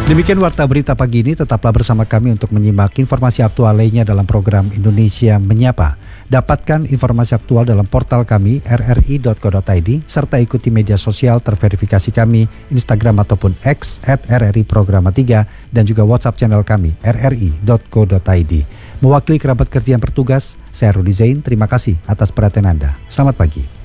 Demikian Warta Berita Pagi ini, tetaplah bersama kami untuk menyimak informasi aktual lainnya dalam program Indonesia Menyapa. Dapatkan informasi aktual dalam portal kami rri.co.id serta ikuti media sosial terverifikasi kami Instagram ataupun X @RRI_Programa3 dan juga WhatsApp channel kami rri.co.id. Mewakili kerabat kerja yang bertugas, saya Rudi Zain, terima kasih atas perhatian Anda. Selamat pagi.